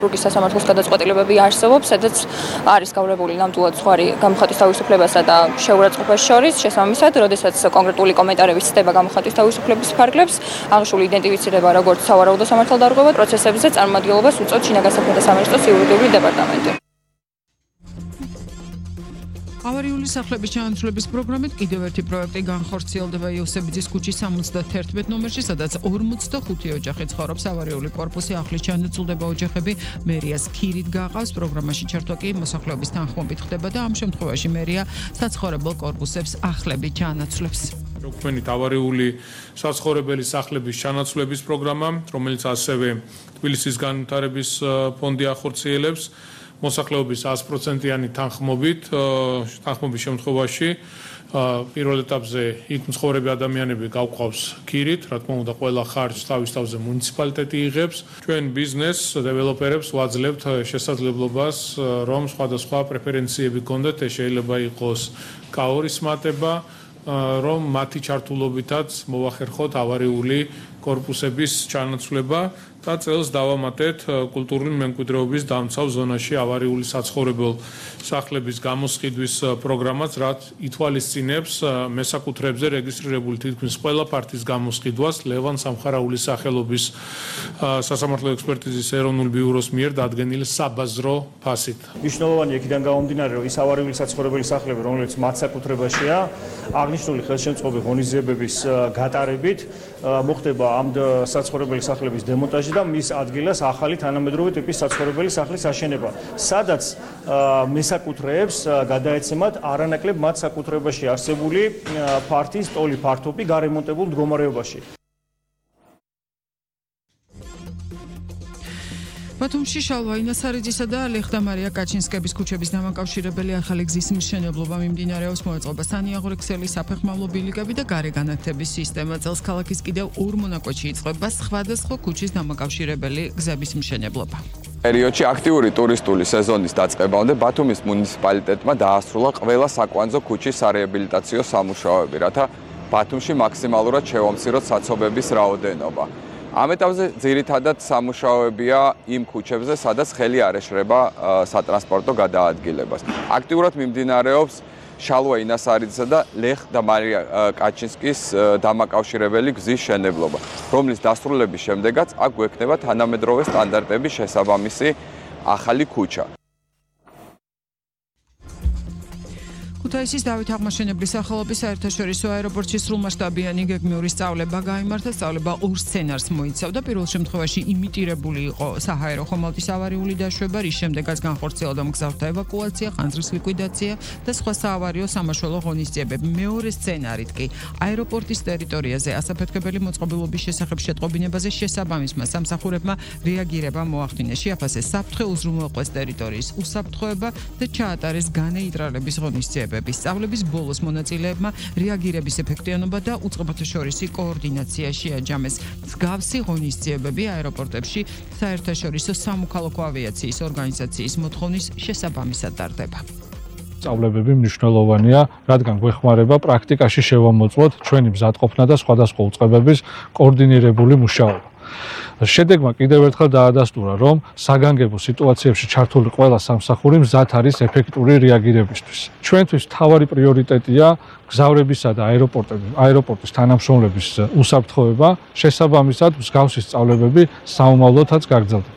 რუგის სასამართლოს გადაწყვეტილებები არსებობს, სადაც არის გავრებული ნამდვილად ზღვარი გამოხატვის თავისუფლებასა და შეურაცხყოფას შორის, შესაბამისად, როდესაც კონკრეტული კომენტარები ცდება გამოხატვის თავისუფლების ფარგლებს, აღნიშნული იდენტიფიცირება როგორც სავარაუდო სამართალდარღვევა პროცესებზე წარმომადგენლობას უწევს ჩინეთის საქმეთა სამინისტროს იურიდიული დეპარტამენტი. ავარიული სახლების ჩანაცვლების პროგრამით კიდევ ერთი პროექტი განხორციელდება იოსებიძის ქუჩის 71 ნომერში, სადაც 45 ოჯახი ცხოვრობს. ავარიული კორპუსი ახლის ჩანაცვლდება ოჯახები მერიას ქირით გაყავს. პროგრამაში ჩართვა კი მოსახლეობის თანხმობით ხდება და ამ შემთხვევაში მერია საცხოვრებელ კორპუსებს ახლებით ჩანაცვლებს. Dokument ავარიული საცხოვრებელი სახლების ჩანაცვლების პროგრამა, რომელიც ასევე თბილისის განვითარების ფონდი ახორციელებს. მოსახლეობის 100%-იანი თანხმობის შემთხვევაში პირველ ეტაპზე იქ მცხოვრები ადამიანები გავყავს ქირით, რა თქმა უნდა, ყველა ხარჯს თავის თავზე მუნიციპალიტეტი იღებს. ჩვენ ბიზნეს დეველოპერებს ვაძლევთ შესაძლებლობას, რომ სხვადასხვა პრეფერენციები გქონდეთ, ეს შეიძლება იყოს კაორის მატება, რომ მათი ჩართულობითაც მოვახერხოთ ავარიული კორპუსების ჩანაცვლება და წელს დავამატეთ კულტურული მემკვიდრეობის დამცავ ზონაში ავარიული საცხოვრებელ სახლების გამოსყიდვის პროგრამაც, რაც ითვალისწინებს მესაკუთრეებზე რეგისტრირებული თითქმის ყველა ფართის გამოსყიდვას ლევან სამხარაულის სახელობის სასამართლო ექსპერტიზის ეროვნულ ბიუროს მიერ დადგენილი საბაზრო ფასით. მნიშვნელოვანი იქიდან გამომდინარე, რომ ის ავარიული საცხოვრებელი სახლები, რომელიც მათ საკუთრებაშია, აღნიშნული ხელშემწყობი ღონისძიებების გატარებით მოხდება ამ საცხოვრებელი სახლების დემონტაჟი და მის ადგილას ახალი თანამედროვე ტიპის საცხოვრებელი სახლის აშენება, სადაც მესაკუთრეებს გადაეცემათ არანაკლებ მათ საკუთრებაში არსებული ფართის ტოლი ფართობი გარემონტებულ მდგომარეობაში. ბათუმში შალვა ინასარიძისა და ლეხდა მარია კაჩინსკების ქუჩების დამაკავშირებელი ახალი გზის მშენებლობა მიმდინარეობს. მოეწყობა სანიაღორე-ქსელი, საფეხმავლო ბილიკები და გარეგანათების სისტემა. წელს ქალაქის კიდევ 2 მონაკვეთში იწყება სხვადასხვა ქუჩის დამაკავშირებელი გზების მშენებლობა. პერიოდში აქტიური ტურისტული სეზონის დაწყებამდე ბათუმის მუნიციპალიტეტმა დაასრულა ყველა საკვანძო ქუჩის სარეაბილიტაციო სამუშაოები, რათა ბათუმში მაქსიმალურად შევამციროთ საცობების რაოდენობა. ამ ეტაპზე ძირითადად სამუშაოებია იმ ქუჩებზე, სადაც ხელი არ ეშრება სატრანსპორტო გადაადგილებას. აქტიურად მიმდინარეობს შალვა ინასარიძისა და ლეხდა მარია კაჩინსკის დამაკავშირებელი გზის მშენებლობა, რომლის დასრულების შემდეგაც აქ გვექნება თანამედროვე სტანდარტების შესაბამისი ახალი ქუჩა. ქუთაისის დავით აღმაშენებლის სახელობის საერთაშორისო აეროპორტში სრულმასშტაბიანი გეგმიური სწავლება გაიმართა. სწავლება 2 სცენარს მოიცავდა. პირველ შემთხვევაში იმიტირებული იყო საჰაერო ხომალდის ავარიული დაშვება, რის შემდეგაც განხორციელდა მგზავრთა ევაკუაცია, ხანძრის ლიკვიდაცია და სხვა საავარიო სამაშველო ღონისძიებები. მეორე სცენარით კი აეროპორტის ტერიტორიაზე ასაფეთქებელი მოწყობილობის შესახებ შეტყობინებაზე შესაბამისმა სამსახურებმა რეაგირება მოახდინეს. შეაფასეს საფრთხე უზრუნველყვეს ტერიტორიის უსაფრთხოება და ჩაატარეს განეიტრალების ღონისძიებები. სწავლების ბოლოს მონაწილეებმა რეაგირების ეფექტიანობა და უწყებათაშორისი კოორდინაცია შეაჯამეს. მსგავსი ღონისძიებები აეროპორტებში საერთაშორისო სამოქალაქო ავიაციის ორგანიზაციის მოთხოვნის შესაბამისად ტარდება. სწავლებები მნიშვნელოვანია, რადგან გვეხმარება პრაქტიკაში შევამოწმოთ ჩვენი მზადყოფნა და სხვადასხვა უწყებების კოორდინირებული მუშაობა. შედეგმა კიდევ ერთხელ დაადასტურა, რომ საგანგებო სიტუაციებში ჩართული ყველა სამსახური მზად არის ეფექტური რეაგირებისთვის. ჩვენთვის მთავარი პრიორიტეტია გზავრებისა და აეროპორტის თანამშრომლების უსაფრთხოება, შესაბამისად მსგავსი სწავლებები საომავლოდაც გაგრძელდება.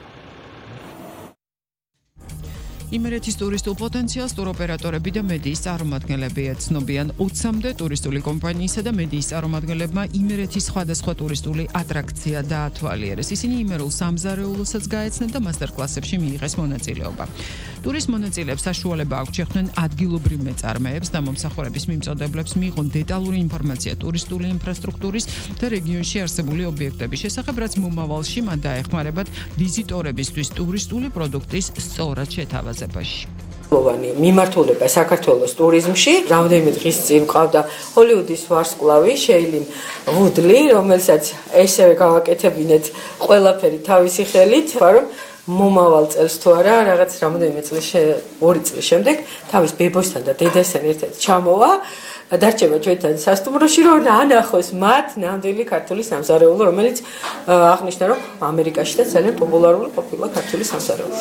იმერეთის ტურისტულ პოტენციალს ტუროპერატორები და მედიის წარმომადგენლები ეცნობიან. 20-მდე ტურისტული კომპანიისა და მედიის წარმომადგენლებმა იმერეთის სხვადასხვა ტურისტული ატრაქცია დაათვალიერეს. ისინი იმერულ სამზარეულოსაც გაეცნენ და მასტერკლასებში მიიღეს მონაწილეობა. ტურის მონაწილეებს საშუალება აქვთ შეხვდნენ ადგილობრივ მეწარმეებს და მომსახურების მიმწოდებლებს, მიიღონ დეტალური ინფორმაცია ტურისტული ინფრასტრუქტურის და რეგიონში არსებული ობიექტების შესახებ, რაც მომავალში მათ დაეხმარებათ ვიზიტორებისთვის ტურისტული პროდუქტის სწორად შეთავაზებაში. მიმართულება საქართველოს ტურიზმში. რამდენიმე დღის წინ მყავდა ჰოლივუდის ვარსკვლავი შეილინ ვუდლი, რომელსაც ესევე გავაკეთებინეთ ყველაფერი თავისი ხელით, რომ მომავალ წელს თუ არა, რაღაც რამდენიმე წლის 2 წლის შემდეგ თავის ბებოსთან და დედასთან ერთად ჩამოვა. დარჩება ჩვენთან სასტუმროში, რომ ანახოს მათ ნამდვილი ქართული სამზარეულო, რომელიც აღნიშნა, რომ ამერიკაში და ძალიან პოპულარული ყოფილა ქართული სამზარეულო.